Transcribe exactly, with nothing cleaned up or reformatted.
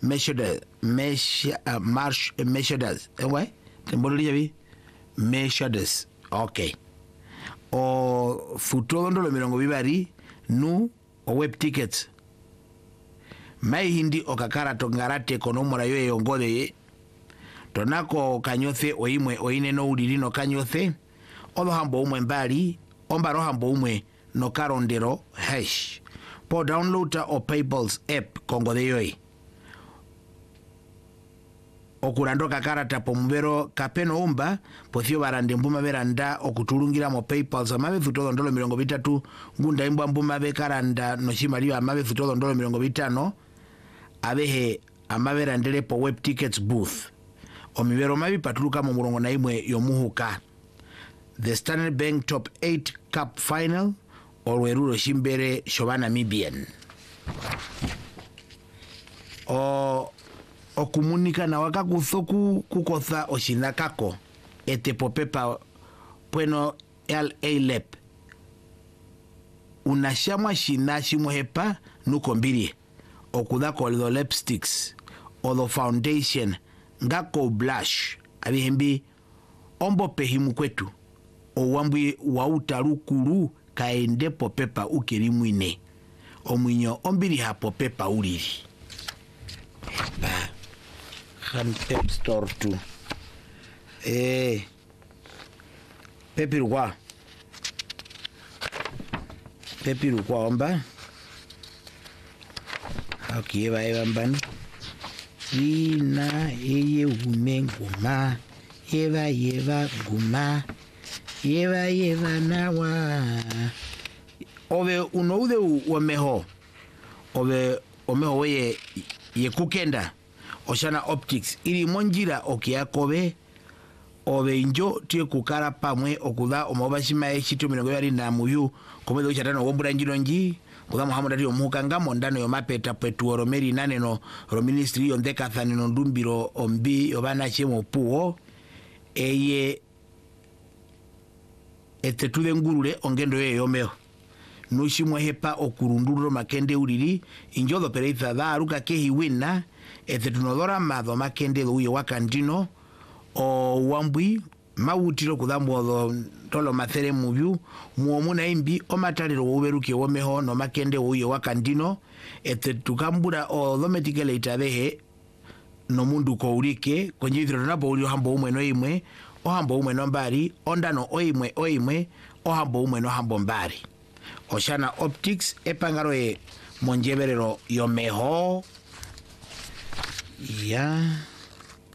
measured measure uh, marsh measured ewe tembolo jabi measured okay o futo ndolo mirongo bibari nu o web tickets mai hindi okakara tongarate konomora yo yongole ye tonako kanyothe oimwe oine no ulilino kanyothe odo hambo umwe mbali ombaro hambo umwe no karondero hash po downloader o Payballs app kongo de yoi okurando kakarata pomubero kapeno umba pothio barande mbuma beranda okutulungira mo Payballs amabe futodo ndolo mirongo bitatu ngunda imbwa mbuma bekaranda no shimaliwa amabe futodo ndolo mirongo bitano abehe amabera ndele po web tickets booth omibero mabi patuluka mu murongo na imwe yomuhuka the Standard Bank top eight cup final olweruro shimbere shobana Mibian o okumunika na waka kuthoku kukotha oshinakako ete popepa bueno L A lep unashamwa shina shimohepa nukombirie okudako the lipsticks or the foundation ngako blush abihembi ombo pehimu kwetu owambwi wautarukuru kaende popepa ukirimwine omwinyo ombiri hapo pepa uliri ba han pep store tu eh pepirwa pepirwa omba okay eba eba mbani ina eye umenguma eva eva guma eva eva nawa ove unoude umeho ove omeho weye ye kukenda Oceana Optics ili monjira okiakobe ove injo tie kukara pamwe okuda omobashima echitu mirongo yari na muyu komedo uchatano wombura njino nji kuda Muhammad ali omuhukanga mondano yo mapeta petu oromeri nane no ro ministry yo ndeka thani no ndumbiro ombi obana chemo puo eye etetude ngurule ongendo ye yomeo nushimwe hepa okurunduro makende uriri injodo pereitha da aruka kehi wina etetunodora madho makende uye wakandino o wambwi mawutiro kudambo tolo mathere mubyu muomuna imbi o mataliro uberuke womeho no makende uye wakandino etetukambura o dometikele itabehe no mundu ko urike konjithiro napo uri hambo umwe no imwe o hambo umwe no mbari ondano oimwe oimwe o hambo umwe no hambo mbari Oceana Optics epangaro e monjeberero yomeho ya